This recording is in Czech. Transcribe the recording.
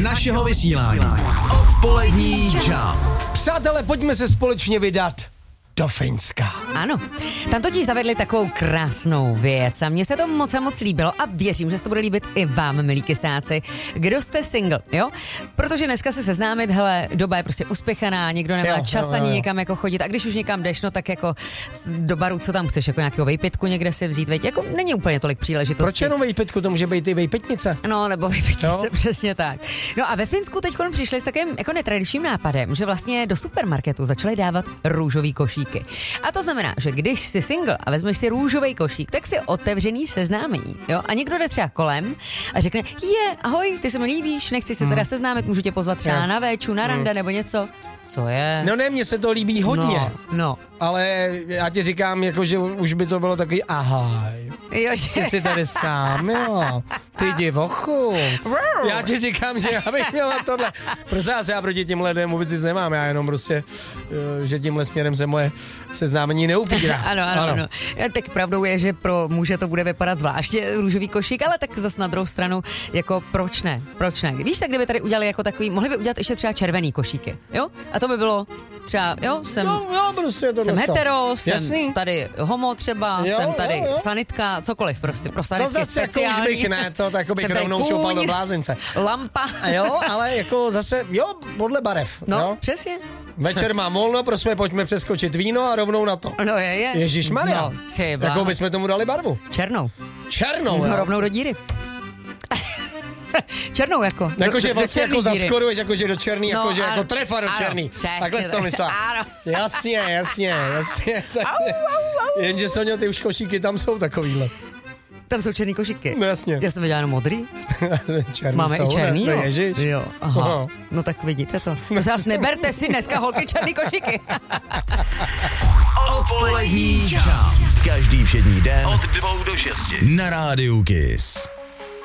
našeho vysílání. Odpolední Jump. Přátelé, pojďme se společně vydat do Finska. Ano, tam totiž zavedli takovou krásnou věc a mně se to moc líbilo a věřím, že se to bude líbit i vám, milí kysáci. Kdo jste single, jo? Protože dneska se seznámit, hele, doba je prostě uspěchaná, někdo nemá čas ani někam jako chodit a když už někam jdeš, no tak jako do baru, co tam chceš, jako nějakého vejpitku někde si vzít, veď, jako není úplně tolik příležitostí. Proč jenom vejpitku, to může být i vejpitnice? No, nebo vejpitnice, přesně tak. No a ve Finsku teď přišli s takovým jako netradičním nápadem, že vlastně do supermarketu začali dávat růžový košíky. A to znamená, že když jsi single a vezmeš si růžový košík, tak si otevřený seznámení, jo? A někdo jde třeba kolem a řekne, ahoj, ty se mi líbíš, nechci se teda seznámit, můžu tě pozvat třeba na véču, na rande nebo něco. Co je? No ne, mně se to líbí hodně. No. Ale já ti říkám, jako, že už by to bylo takový ahoj. Jo, že... Ty jsi tady sám, jo. Ty divochu. Já ti říkám, že já bych měl na tohle. Prosím vás, já proti těmhle lidem vůbec nic nemám. Já jenom prostě, že tímhle směrem se moje seznámení neupírá. Ano. Tak pravdou je, že pro muže to bude vypadat zvláště růžový košík, ale tak zas na druhou stranu, jako proč ne? Víš, tak kdyby tady udělali jako takový, mohli by udělat ještě třeba červený košíky, jo? A to by bylo třeba, jo, jsem hetero, jsem tady homo třeba, jsem tady sanitka, cokoliv prostě, pro sanitky to zase speciální. To už bych ne, to tak bych rovnou šoupal do blázince. Lampa. Jo, ale jako zase, podle barev. No, jo? přesně. Večer mám volno, prosím, pojďme přeskočit víno a rovnou na to. No je. Ježišmarja. No, jakou bychom tomu dali barvu? Černou, jo? Rovnou do díry. Černou jako. Jakože vlastně jako díry. zaskoruješ, jakože do černý, jakože jako trefa do černý. Takhle jsi to myslel. Jasně. Jenže Sonio, ty už košíky tam jsou takovýhle. Tam jsou černý košíky. No jasně. Já jsem viděla jenom modrý. Černý máme jsou, i černý, ne? jo? Ježiš. Jo, aha. No tak vidíte to. No zás neberte si dneska holky černý košíky. Odpolední Jump. Každý všední den od 2 do 6 na rádiu Kiss.